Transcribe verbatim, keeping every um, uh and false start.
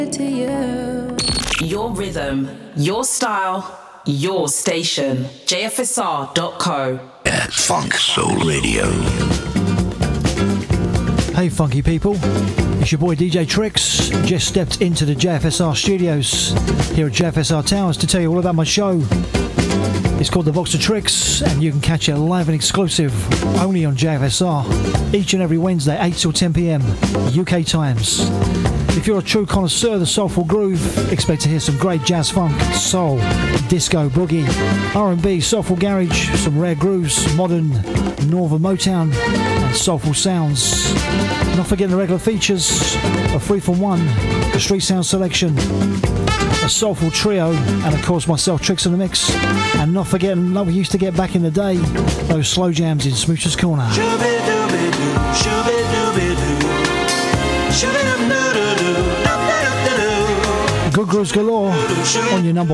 to you. Your rhythm, your style, your station. J F S R dot co. At Funk Soul Radio. Hey funky people, it's your boy D J Tricks. Just stepped into the J F S R studios here at J F S R Towers to tell you all about my show. It's called The Box of Tricks, and you can catch it live and exclusive only on J F S R each and every Wednesday, eight till ten p.m. U K times. If you're a true connoisseur of the soulful groove, expect to hear some great jazz funk, soul, disco, boogie, R and B, soulful garage, some rare grooves, modern, northern Motown, and soulful sounds. Not forgetting the regular features, a three from one, the street sound selection, a soulful trio, and of course myself, Tricks in the mix. And not forgetting what we used to get back in the day, those slow jams in Smoocher's Corner. Good grooves galore on your number